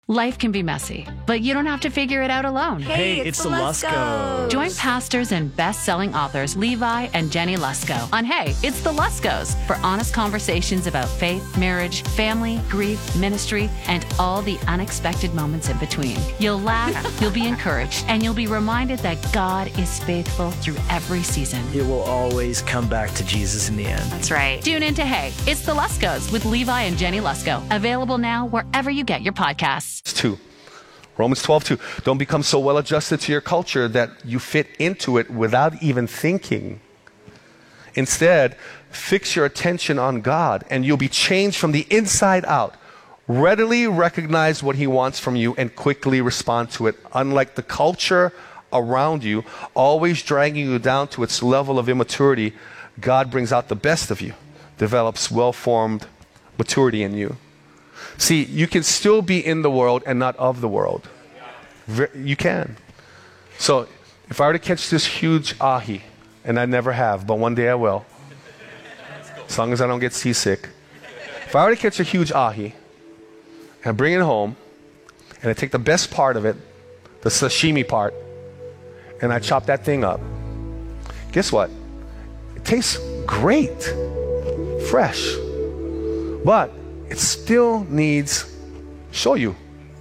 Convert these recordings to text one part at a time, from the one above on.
Life can be messy, but you don't have to figure it out alone. Hey, it's the Luskos. Join pastors and best-selling authors Levi and Jenny Lusko on Hey, It's the Luskos for honest conversations about faith, marriage, family, grief, ministry, and all the unexpected moments in between. You'll laugh, you'll be encouraged, and you'll be reminded that God is faithful through every season. It will always come back to Jesus in the end. That's right. Tune in to Hey, It's the Luskos with Levi and Jenny Lusko. Available now wherever you get your podcasts. 2. Romans 12:2. Don't become so well adjusted to your culture that you fit into it without even thinking. Instead, fix your attention on God and you'll be changed from the inside out. Readily recognize what He wants from you and quickly respond to it. Unlike the culture around you, always dragging you down to its level of immaturity, God brings out the best of you, develops well-formed maturity in you. See, you can still be in the world and not of the world. You can. So, if I were to catch this huge ahi, and I never have, but one day I will, as long as I don't get seasick. If I were to catch a huge ahi, and I bring it home, and I take the best part of it, the sashimi part, and I chop that thing up, guess what? It tastes great, fresh, but it still needs shoyu.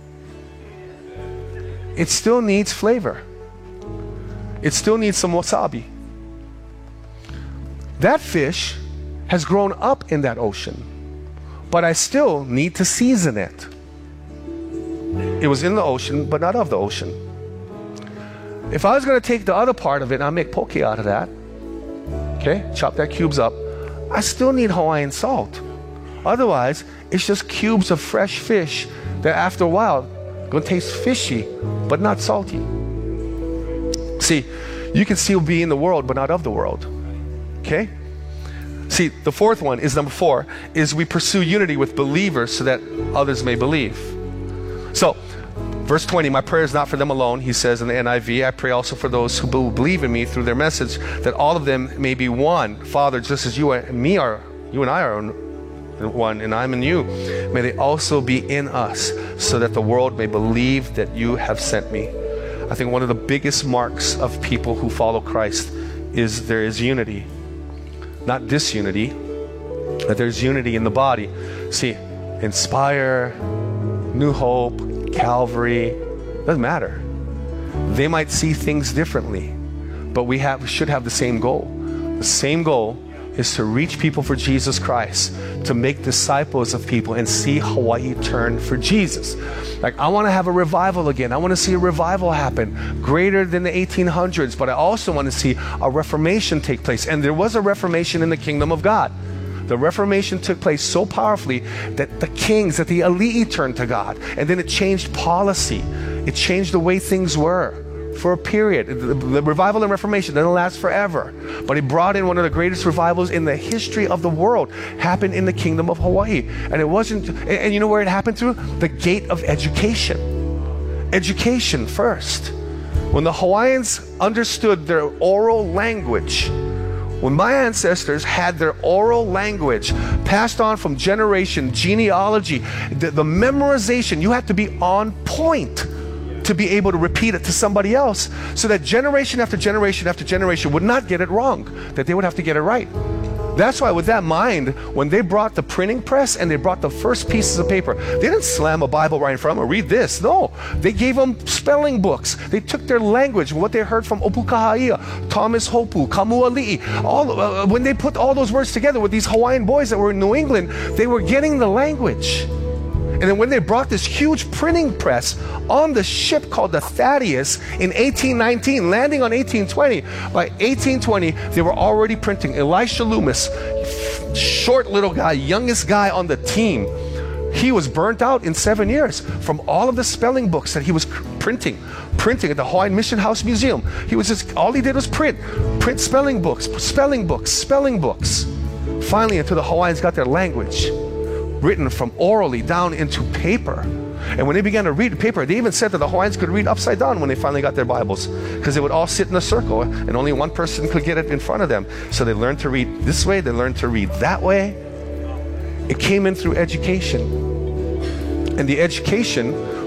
It still needs flavor. It still needs some wasabi. That fish has grown up in that ocean, but I still need to season it. It was in the ocean, but not of the ocean. If I was going to take the other part of it and I make poke out of that, okay, chop that cubes up, I still need Hawaiian salt. Otherwise, it's just cubes of fresh fish that after a while going to taste fishy, but not salty. See, you can still be in the world, but not of the world. Okay? See, the fourth one is number 4, is we pursue unity with believers so that others may believe. So, verse 20, my prayer is not for them alone, he says in the NIV. I pray also for those who believe in me through their message, that all of them may be one. Father, just as you and I are one, and I'm in you, may they also be in us, so that the world may believe that you have sent me. I think one of the biggest marks of people who follow Christ is there is unity. Not disunity, that there's unity in the body. See, Inspire, New Hope, Calvary, doesn't matter. They might see things differently, but we should have the same goal. The same goal is to reach people for Jesus Christ, to make disciples of people and see Hawaii turn for Jesus. Like, I want to have a revival again. I want to see a revival happen greater than the 1800s, but I also want to see a reformation take place. And there was a reformation in the kingdom of God. The Reformation took place so powerfully that the kings, that the elite turned to God. And then it changed policy. It changed the way things were. For a period. The revival and Reformation didn't last forever, but it brought in one of the greatest revivals in the history of the world. Happened in the kingdom of Hawaii. And it wasn't, and you know where it happened through? The gate of education. Education first. When the Hawaiians understood their oral language, when my ancestors had their oral language passed on from generation, genealogy, the memorization, you had to be on point to be able to repeat it to somebody else, so that generation after generation after generation would not get it wrong, that they would have to get it right. That's why with that mind, when they brought the printing press and they brought the first pieces of paper, they didn't slam a Bible right in front of them, read this. No, they gave them spelling books. They took their language, what they heard from Opukahaia, Thomas Hopu, Kamuali'i, when they put all those words together with these Hawaiian boys that were in New England, they were getting the language. And then when they brought this huge printing press on the ship called the Thaddeus in 1819, landing on 1820, by 1820, they were already printing. Elisha Loomis, short little guy, youngest guy on the team, he was burnt out in 7 years from all of the spelling books that he was printing at the Hawaiian Mission House Museum. All he did was print spelling books. Finally, until the Hawaiians got their language written from orally down into paper. And when they began to read the paper, they even said that the Hawaiians could read upside down when they finally got their Bibles, because they would all sit in a circle and only one person could get it in front of them. So they learned to read this way, they learned to read that way. It came in through education. And the education